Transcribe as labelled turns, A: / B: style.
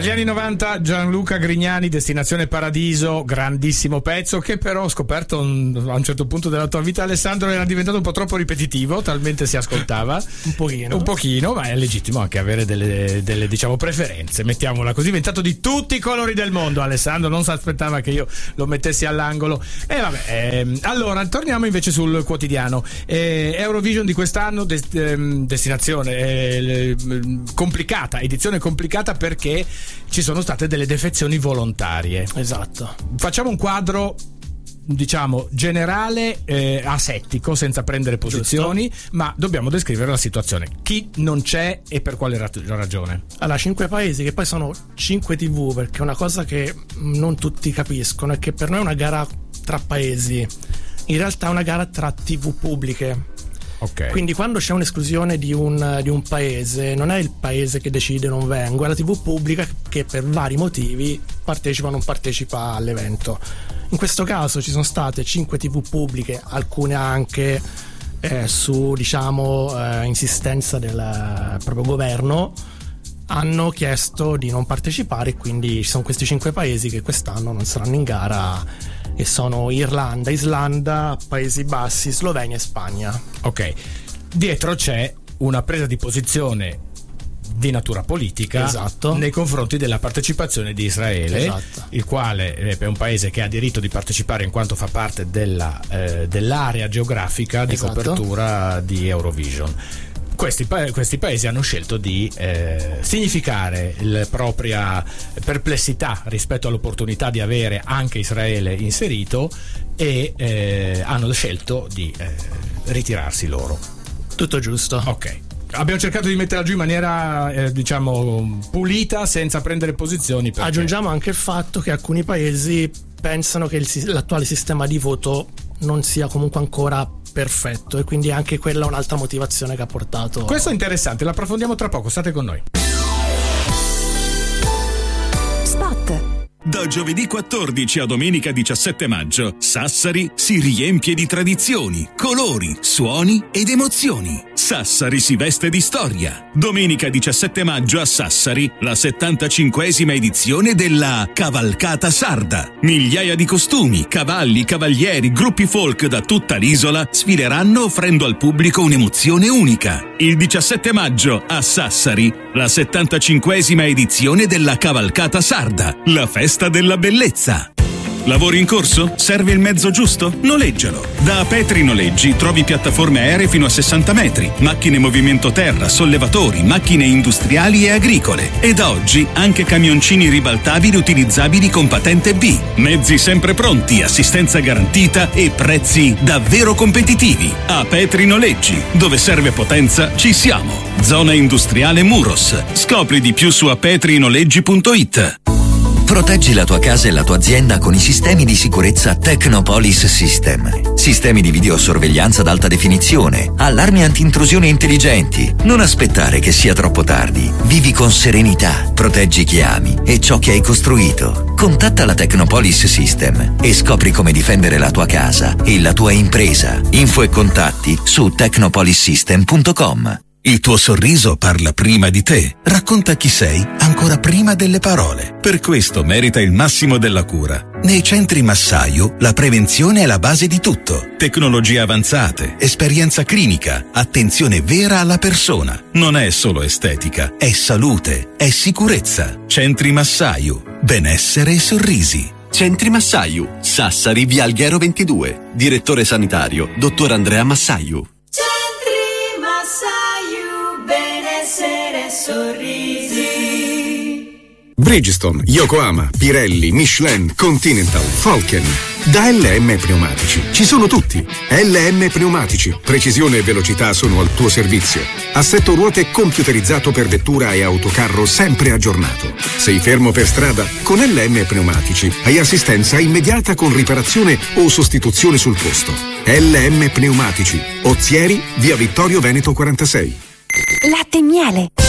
A: Per gli anni 90 Gianluca Grignani, Destinazione Paradiso, grandissimo pezzo che però ho scoperto a un certo punto della tua vita, Alessandro, era diventato un po' troppo ripetitivo, talmente si ascoltava. Un pochino, ma è legittimo anche avere delle diciamo preferenze, mettiamola così. Diventato di tutti i colori del mondo, Alessandro non si aspettava che io lo mettessi all'angolo. Allora torniamo invece sul quotidiano. Eurovision di quest'anno, destinazione complicata, edizione complicata perché ci sono state delle defezioni volontarie.
B: Esatto.
A: Facciamo un quadro diciamo generale, asettico, senza prendere posizioni. Giusto. Ma dobbiamo descrivere la situazione. Chi non c'è e per quale ragione?
B: Allora, 5 paesi, che poi sono 5 TV, perché una cosa che non tutti capiscono è che per noi è una gara tra paesi, in realtà è una gara tra TV pubbliche.
A: Okay.
B: Quindi quando c'è un'esclusione di un paese, non è il paese che decide non vengo, è la TV pubblica che per vari motivi partecipa o non partecipa all'evento. In questo caso ci sono state 5 TV pubbliche, alcune anche su insistenza del proprio governo, hanno chiesto di non partecipare, e quindi ci sono questi 5 paesi che quest'anno non saranno in gara, e sono Irlanda, Islanda, Paesi Bassi, Slovenia e Spagna.
A: Ok, dietro c'è una presa di posizione di natura politica.
B: Esatto.
A: Nei confronti della partecipazione di Israele.
B: Esatto.
A: Il quale è un paese che ha diritto di partecipare in quanto fa parte dell'area geografica di
B: Esatto.
A: copertura di Eurovision. Questi paesi hanno scelto di significare la propria perplessità rispetto all'opportunità di avere anche Israele inserito, e hanno scelto di ritirarsi loro.
B: Tutto giusto.
A: Ok. Abbiamo cercato di metterla giù in maniera pulita, senza prendere posizioni. Perché...
B: Aggiungiamo anche il fatto che alcuni paesi pensano che l'attuale sistema di voto non sia comunque ancora perfetto, e quindi anche quella è un'altra motivazione che ha portato.
A: Questo è interessante, lo approfondiamo tra poco, state con noi.
C: Spot.
D: Da giovedì 14 a domenica 17 maggio, Sassari si riempie di tradizioni, colori, suoni ed emozioni. Sassari si veste di storia. Domenica 17 maggio a Sassari, la 75esima edizione della Cavalcata Sarda. Migliaia di costumi, cavalli, cavalieri, gruppi folk da tutta l'isola sfileranno offrendo al pubblico un'emozione unica. Il 17 maggio a Sassari, la 75esima edizione della Cavalcata Sarda, la festa della bellezza. Lavori in corso? Serve il mezzo giusto? Noleggialo. Da Petri Noleggi trovi piattaforme aeree fino a 60 metri, macchine movimento terra, sollevatori, macchine industriali e agricole. E da oggi anche camioncini ribaltabili utilizzabili con patente B. Mezzi sempre pronti, assistenza garantita e prezzi davvero competitivi. A Petri Noleggi, dove serve potenza, ci siamo. Zona industriale Muros. Scopri di più su apetrinoleggi.it.
E: Proteggi la tua casa e la tua azienda con i sistemi di sicurezza Technopolis System. Sistemi di videosorveglianza ad alta definizione, allarmi anti-intrusione intelligenti. Non aspettare che sia troppo tardi. Vivi con serenità, proteggi chi ami e ciò che hai costruito. Contatta la Technopolis System e scopri come difendere la tua casa e la tua impresa. Info e contatti su technopolissystem.com.
D: Il tuo sorriso parla prima di te, racconta chi sei ancora prima delle parole. Per questo merita il massimo della cura. Nei centri Massaio la prevenzione è la base di tutto. Tecnologie avanzate, esperienza clinica, attenzione vera alla persona. Non è solo estetica, è salute, è sicurezza. Centri Massaio, benessere e sorrisi.
F: Centri Massaio, Sassari, via Alghero 22. Direttore sanitario, dottor Andrea Massaio.
G: Benessere e sorrisi.
H: Bridgestone, Yokohama, Pirelli, Michelin, Continental, Falken. Da LM Pneumatici ci sono tutti. LM Pneumatici, precisione e velocità sono al tuo servizio. Assetto ruote computerizzato per vettura e autocarro sempre aggiornato. Sei fermo per strada? Con LM Pneumatici hai assistenza immediata con riparazione o sostituzione sul posto. LM Pneumatici, Ozieri, via Vittorio Veneto 46.
C: Latte e miele.